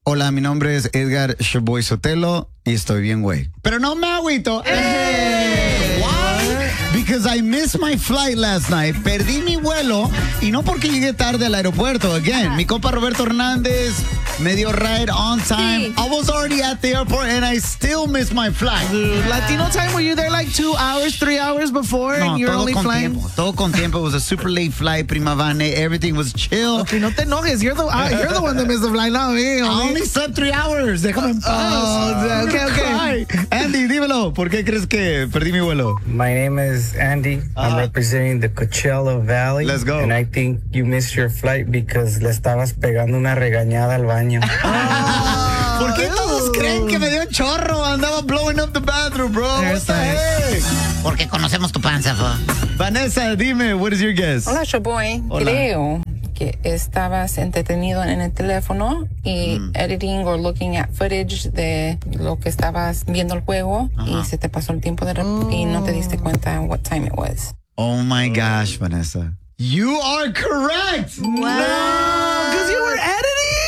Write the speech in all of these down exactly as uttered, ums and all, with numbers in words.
Hola, mi nombre es Edgar Shoboy Sotelo y estoy bien, güey. Pero no me agüito. Hey. Why? Because I missed my flight last night. Perdí mi vuelo y no porque llegué tarde al aeropuerto. Again, uh-huh. Mi compa Roberto Hernández me dio ride on time. Sí. I was already at the airport and I still missed my flight. Dude, Latino time, were you there like two hours, three hours before no, and you're todo only con flying? Tiempo, todo con tiempo. It was a super late flight, prima Vane. Everything was chill. Okay, no te enojes. You're the, uh, you're the one that missed the flight, not me. I only slept three hours. Déjame en paz. Oh, okay, okay. Andy, dímelo. ¿Por qué crees que perdí mi vuelo? My name is Andy. I'm uh, representing the Coachella Valley. Let's go. And I think you missed your flight because le estabas pegando una regañada al baño. ¿Por qué todos creen que me dio un chorro? Andaba blowing up the bathroom, bro. What the heck? Porque conocemos tu panza, fo. Vanessa, dime, what is your guess? Hola, Shoboy. Creo que estabas entretenido en el teléfono y mm. editing or looking at footage de lo que estabas viendo el juego uh-huh. y se te pasó el tiempo de rep- y no te diste cuenta what time it was. Oh my gosh, Vanessa. You are correct. Wow. Because you were editing.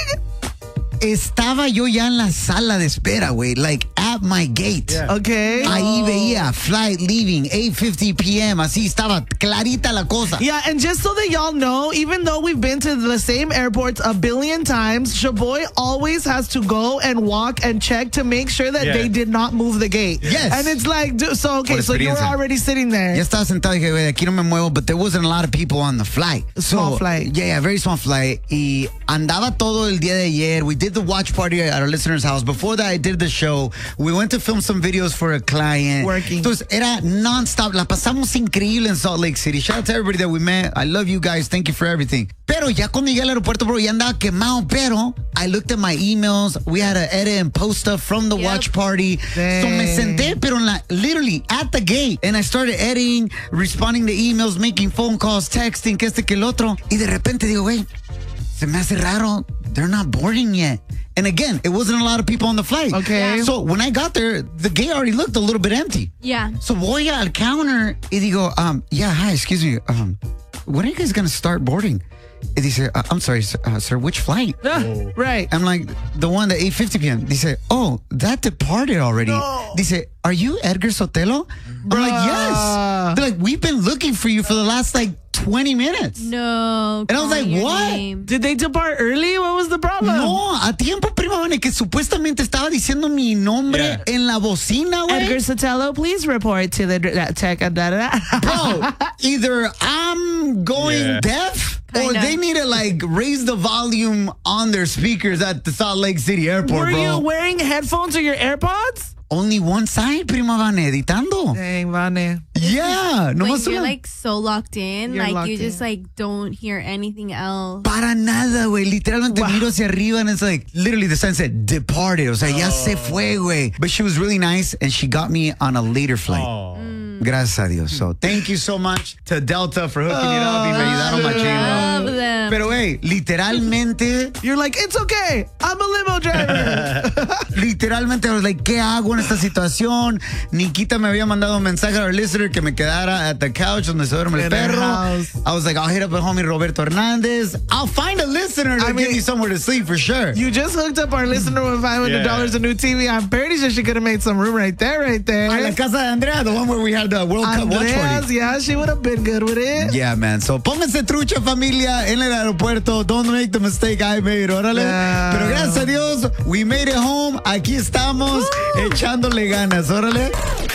Estaba yo ya en la sala de espera, güey. Like, at my gate. Yeah. Okay. Ahí oh. veía flight leaving eight fifty p.m. Así estaba clarita la cosa. Yeah, and just so that y'all know, even though we've been to the same airports a billion times, Shoboy always has to go and walk and check to make sure that yeah. they did not move the gate. Yes. And it's like, so, okay, so you were already sitting there. Ya estaba sentado y dije, güey, aquí no me muevo, but there wasn't a lot of people on the flight. Small so, flight. Yeah, yeah, very small flight. Y andaba todo el día de ayer. We did the watch party at our listener's house. Before that, I did the show. We went to film some videos for a client. Working. Entonces, era non-stop. La pasamos increíble en Salt Lake City. Shout out to everybody that we met. I love you guys. Thank you for everything. Pero ya cuando llegué al aeropuerto, bro, ya andaba quemado. Pero I looked at my emails. We had to edit and post stuff from the yep. watch party. Dang. So me senté, pero en la, literally at the gate. And I started editing, responding to emails, making phone calls, texting, que este, que el otro. Y de repente digo, güey, se me hace raro. They're not boarding yet. And again, it wasn't a lot of people on the flight. Okay. Yeah. So when I got there, the gate already looked a little bit empty. Yeah. So voy al counter y digo, um, yeah, hi, excuse me. Um, when are you guys going to start boarding? Y dice, uh, I'm sorry, sir, uh, sir, which flight? Oh. Right. I'm like, the one at eight fifty p.m. Dice, oh, that departed already. No. Dice, are you Edgar Sotelo? Bruh. I'm like, yes. They're like, we've been looking for you for the last like twenty minutes. No. And I was like, what? Name. Did they depart early? What was the problem? No, a tiempo, prima Vane, que supuestamente estaba diciendo mi nombre yeah. en la bocina, güey. Edgar Sotelo, please report to the uh, tech. Da, da, da. Bro, either I'm going yeah. deaf or Kinda. they need to like raise the volume on their speakers at the Salt Lake City airport, Were bro. you wearing headphones or your AirPods? Only one side, prima Vane, editando. Dang, Vane. Yeah. No Like, you're una... like so locked in. You're like locked you just in. like don't hear anything else. Para nada, güey. Literalmente wow. miro hacia arriba and it's like, literally the sign said, departed. O sea, oh. ya se fue, güey. But she was really nice and she got me on a later flight. Oh. Mm. Gracias a Dios. So thank you so much to Delta for hooking oh, it up. Y me ayudaron machín. Love them. Pero, hey, literalmente. You're like, it's okay. I'm a limo driver. Literalmente, I was like, ¿qué hago en esta situación? Nikita me había mandado un mensaje a our listener que me quedara at the couch donde se duerme el perro. I was like, I'll hit up a homie Roberto Hernandez. I'll find a listener to I mean, give you somewhere to sleep for sure. You just hooked up our listener with five hundred dollars yeah. a new T V. I'm pretty sure she could have made some room right there, right there. A la casa de Andrea, the one where we had the World Cup watch party. Yeah, she would have been good with it. Yeah, man. So pónganse trucha, familia, en el aeropuerto. Don't make the mistake I made, órale. Yeah. Pero gracias a Dios, we made it home. Aquí estamos, Woo. echándole ganas, órale.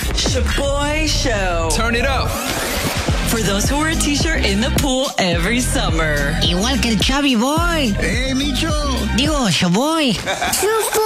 Shoboy Show. Turn it up. For those who wear a t-shirt in the pool every summer. Igual que el Chubby Boy. Hey, Micho. Digo, Shoboy.